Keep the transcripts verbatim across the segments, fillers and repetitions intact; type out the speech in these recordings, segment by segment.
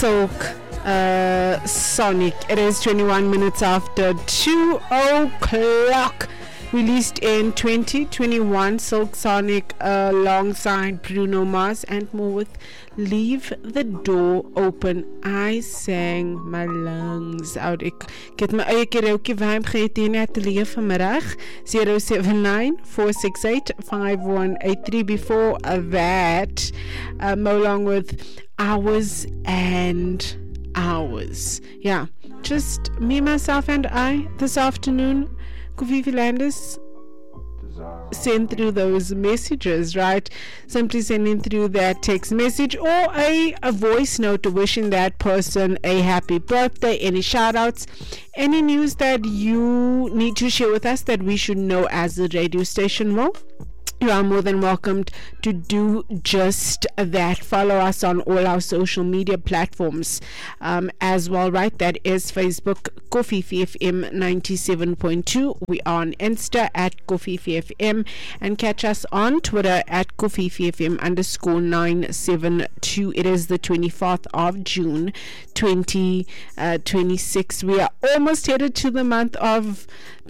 Silk uh, Sonic. It is twenty-one minutes after two o'clock. Released in twenty twenty-one, Silk Sonic alongside Bruno Mars and more with Leave the Door Open. I sang my lungs out. Ek, ek het my eie karaoke vibe gehet hier in die atelier vanmiddag. zero seven nine, four six eight, five one eight three. Before that, um, along with Hours and Hours. Yeah, just me, myself and I this afternoon. Kofifi Landis send through those messages, right? Simply sending through that text message or a, a voice note wishing that person a happy birthday, any shout outs, any news that you need to share with us that we should know as a radio station. Well, you are more than welcome to do just that. Follow us on all our social media platforms um, as well, right? That is Facebook, Kofifi F M ninety-seven point two. We are on Insta at Kofifi F M and catch us on Twitter at Kofifi F M underscore nine seven two. It is the twenty-fourth of June, twenty twenty-six. We are almost headed to the month of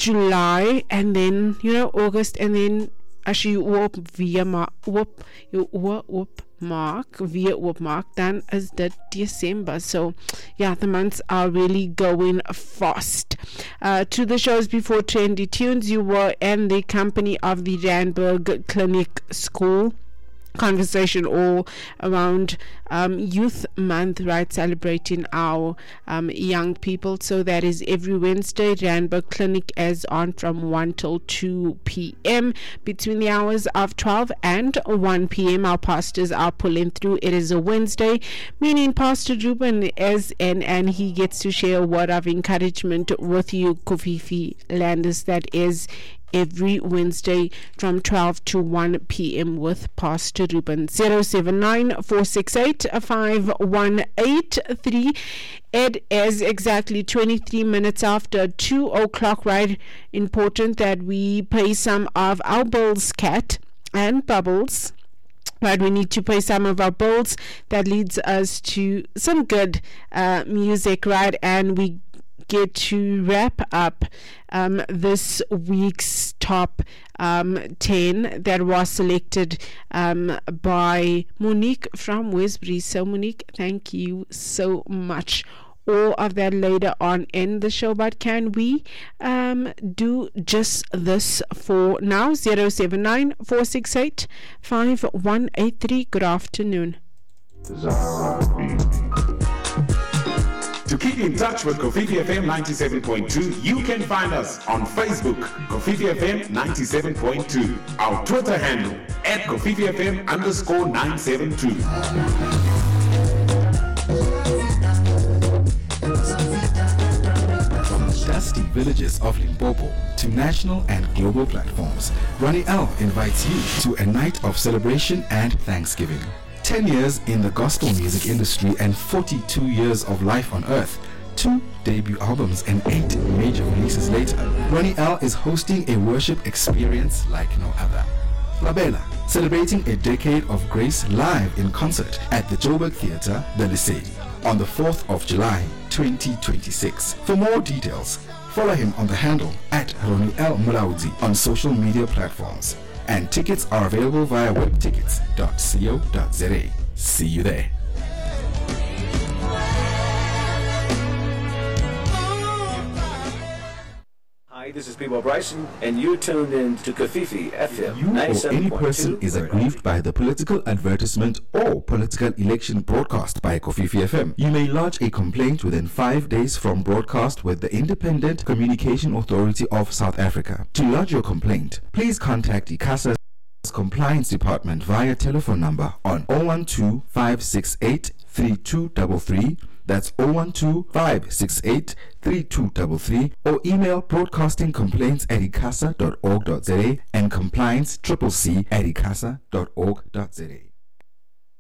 July and then, you know, August, and then as jy oop weer maak, oop, jy oop maak, weer oop maak, dan is dit December. So, yeah, the months are really going fast. Uh, to the shows before Trendy Tunes, you were in the company of the Randburg Clinic School. Conversation all around um, Youth Month, right? Celebrating our um, young people. So that is every Wednesday. Randburg Clinic is on from one till two p.m. Between the hours of twelve and one p.m. Our pastors are pulling through. It is a Wednesday, meaning Pastor Ruben is in and he gets to share a word of encouragement with you, Kofifi Landis. That is every Wednesday from twelve to one p.m. with Pastor Ruben. zero seven nine, four six eight, five one eight three. It is exactly twenty-three minutes after two o'clock, right? Important that we pay some of our bills, Cat and Bubbles. Right, we need to pay some of our bills. That leads us to some good uh, music, right? And we get to wrap up um, this week's top um, ten that was selected um, by Monique from Westbury. So Monique, thank you so much. All of that later on in the show, but can we um, do just this for now? zero seven nine, four six eight, five one eight three. Good afternoon. To keep in touch with Kofifi F M ninety-seven point two, you can find us on Facebook, Kofifi F M ninety-seven point two. Our Twitter handle, at Kofifi F M underscore nine seven two. From the dusty villages of Limpopo to national and global platforms, Ronnie L invites you to a night of celebration and Thanksgiving. ten years in the gospel music industry and forty-two years of life on earth, two debut albums and eight major releases later, Ronnie L is hosting a worship experience like no other. La Bella, celebrating a decade of grace live in concert at the Joburg Theatre, the Lycée, on the fourth of July, twenty twenty-six. For more details, follow him on the handle at Ronnie L Mulaudzi on social media platforms. And tickets are available via web tickets dot co dot za. See you there. Hi, this is P-Bob Bryson, and you're tuned in to Kofifi F M. You or any person is aggrieved by the political advertisement or political election broadcast by Kofifi F M. You may lodge a complaint within five days from broadcast with the Independent Communication Authority of South Africa. To lodge your complaint, please contact ICASA's Compliance Department via telephone number on zero one two, five six eight, three two three three. That's zero one two, five six eight, three two three three, or email broadcasting complaints at icasa dot org dot za and compliance C C C at icasa dot org dot za.